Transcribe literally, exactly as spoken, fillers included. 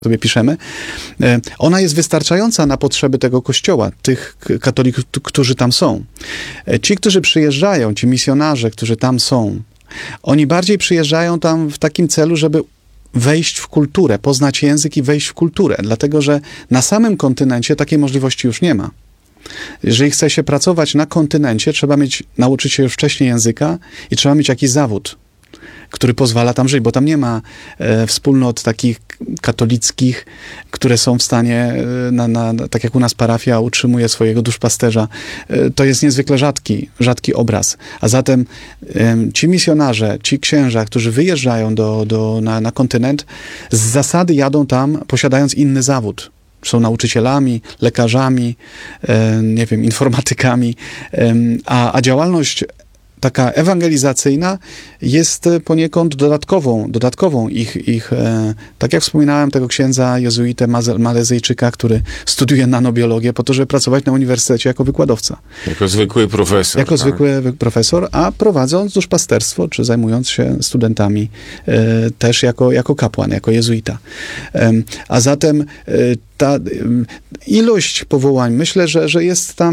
sobie piszemy, ona jest wystarczająca na potrzeby tego kościoła, tych katolików, którzy tam są. Ci, którzy przyjeżdżają, ci misjonarze, którzy tam są, oni bardziej przyjeżdżają tam w takim celu, żeby wejść w kulturę, poznać język i wejść w kulturę, dlatego że na samym kontynencie takiej możliwości już nie ma. Jeżeli chce się pracować na kontynencie, trzeba mieć, nauczyć się już wcześniej języka i trzeba mieć jakiś zawód, który pozwala tam żyć, bo tam nie ma e, wspólnot takich katolickich, które są w stanie, e, na, na, tak jak u nas parafia utrzymuje swojego duszpasterza. E, to jest niezwykle rzadki, rzadki obraz. A zatem e, ci misjonarze, ci księża, którzy wyjeżdżają do, do, na, na kontynent, z zasady jadą tam posiadając inny zawód. Są nauczycielami, lekarzami, e, nie wiem, informatykami, e, a, a działalność taka ewangelizacyjna jest poniekąd dodatkową, dodatkową ich, ich e, tak jak wspominałem, tego księdza jezuitę Malezyjczyka, który studiuje nanobiologię po to, żeby pracować na uniwersytecie jako wykładowca. Jako zwykły profesor. Jako tak? zwykły profesor, a prowadząc duszpasterstwo, czy zajmując się studentami e, też jako, jako kapłan, jako jezuita. E, a zatem e, ta e, ilość powołań, myślę, że, że jest tam